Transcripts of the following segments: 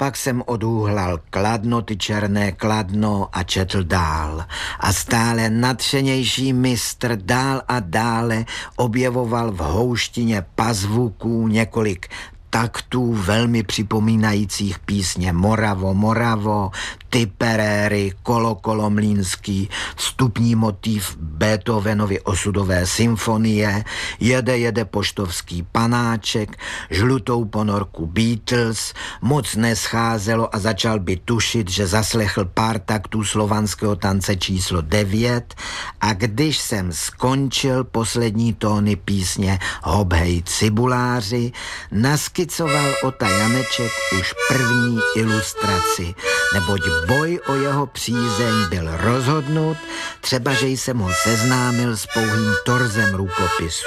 Pak jsem odúhlal Kladno, ty černé Kladno a četl dál. A stále nadšenější mistr dál a dále objevoval v houštině pazvuků několik taktů velmi připomínajících písně Moravo, Moravo, Typeréry, Kolo, Kolo mlýnský, vstupní motiv Beethovenovy osudové symfonie, Jede poštovský panáček, Žlutou ponorku Beatles, moc nescházelo a začal by tušit, že zaslechl pár taktů slovanského tance číslo 9 a když jsem skončil poslední tóny písně Hobhej cibuláři, naskicoval Ota Janeček už první ilustraci, neboť boj o jeho přízeň byl rozhodnut, třeba že jsem ho seznámil s pouhým torzem rukopisu.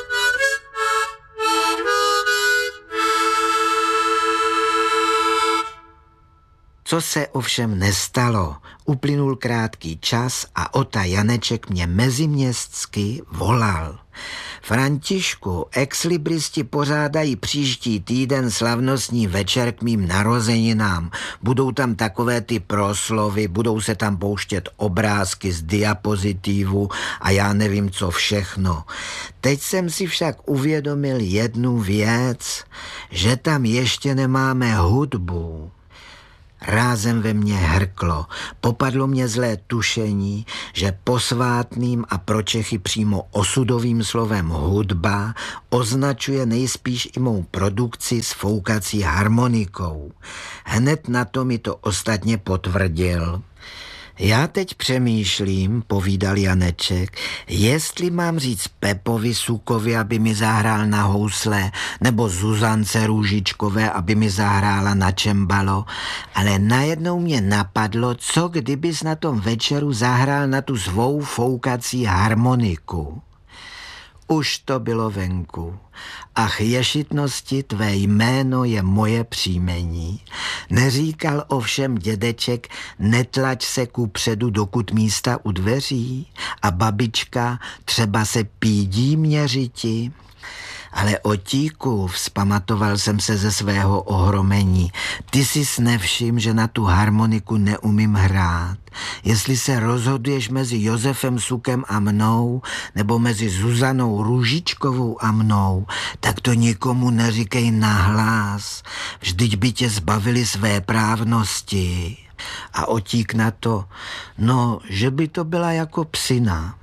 Co se ovšem nestalo, uplynul krátký čas a Ota Janeček mě meziměstsky volal. Františku, exlibristi pořádají příští týden slavnostní večer k mým narozeninám. Budou tam takové ty proslovy, budou se tam pouštět obrázky z diapozitivu a já nevím co všechno. Teď jsem si však uvědomil jednu věc, že tam ještě nemáme hudbu. Rázem ve mně hrklo, popadlo mě zlé tušení, že posvátným a pro Čechy přímo osudovým slovem hudba označuje nejspíš i mou produkci s foukací harmonikou. Hned na to mi to ostatně potvrdil. Já teď přemýšlím, povídal Janeček, jestli mám říct Pepovi Sukovi, aby mi zahrál na housle, nebo Zuzance Růžičkové, aby mi zahrála na čembalo, ale najednou mě napadlo, co kdybys na tom večeru zahrál na tu svou foukací harmoniku. Už to bylo venku. Ach, ješitnosti, tvé jméno je moje příjmení. Neříkal ovšem dědeček, netlač se kupředu, dokud místa u dveří, a babička, třeba se pídí měřiti. Ale otíku, vzpamatoval jsem se ze svého ohromení, ty jsi nevšim, že na tu harmoniku neumím hrát. Jestli se rozhoduješ mezi Josefem Sukem a mnou, nebo mezi Zuzanou Růžičkovou a mnou, tak to nikomu neříkej nahlas. Vždyť by tě zbavili své právnosti. A otík na to, no, že by to byla jako psina.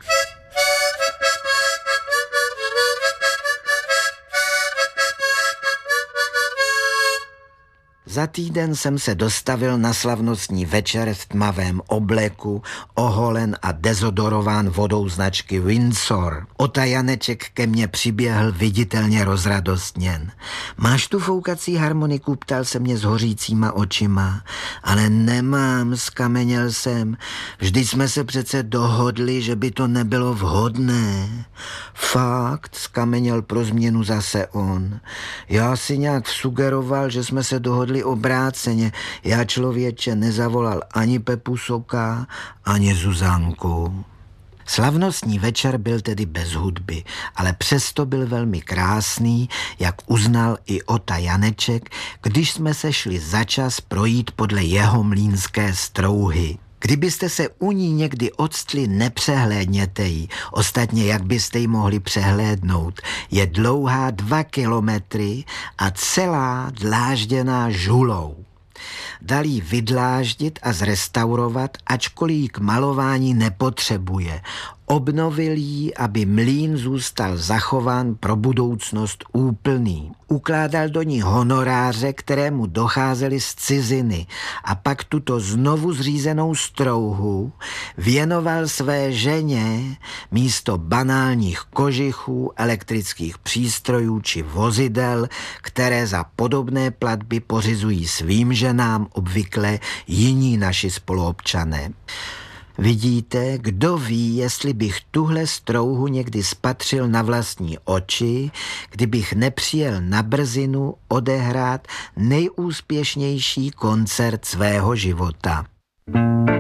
Za týden jsem se dostavil na slavnostní večer v tmavém obleku, oholen a dezodorován vodou značky Windsor. Ota Janeček ke mně přiběhl viditelně rozradostněn. Máš tu foukací harmoniku, ptal se mě s hořícíma očima. Ale nemám, skameněl jsem. Vždyť jsme se přece dohodli, že by to nebylo vhodné. Fakt, skameněl pro změnu zase on. Já si nějak vsugeroval, že jsme se dohodli obráceně. Já, člověče, nezavolal ani Pepu Soka, ani Zuzanku. Slavnostní večer byl tedy bez hudby, ale přesto byl velmi krásný, jak uznal i Ota Janeček, když jsme se šli začas projít podle jeho mlýnské strouhy. Kdybyste se u ní někdy odstli, nepřehlédněte ji. Ostatně, jak byste ji mohli přehlédnout. Je dlouhá 2 kilometry a celá dlážděná žulou. Dal ji vydláždit a zrestaurovat, ačkoliv ji k malování nepotřebuje. Obnovil ji, aby mlýn zůstal zachován pro budoucnost úplný. Ukládal do ní honoráře, které mu docházely z ciziny, a pak tuto znovu zřízenou strouhu věnoval své ženě místo banálních kožichů, elektrických přístrojů či vozidel, které za podobné platby pořizují svým ženám obvykle jiní naši spoluobčané. Vidíte, kdo ví, jestli bych tuhle strouhu někdy spatřil na vlastní oči, kdybych nepřijel na brzinu odehrát nejúspěšnější koncert svého života.